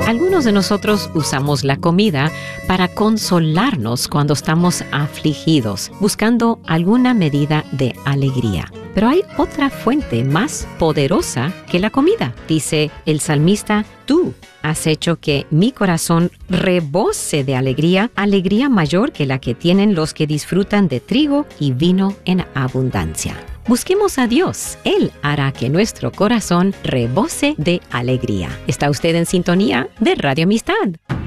Algunos de nosotros usamos la comida para consolarnos cuando estamos afligidos, buscando alguna medida de alegría. Pero hay otra fuente más poderosa que la comida. Dice el salmista, tú has hecho que mi corazón rebose de alegría, alegría mayor que la que tienen los que disfrutan de trigo y vino en abundancia. Busquemos a Dios. Él hará que nuestro corazón rebose de alegría. ¿Está usted en sintonía de Radio Amistad?